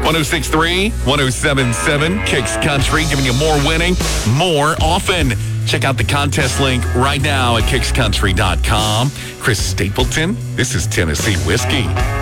106.3, 107.7, Kicks Country, giving you more winning, more often. Check out the contest link right now at kickscountry.com. Chris Stapleton, this is Tennessee Whiskey.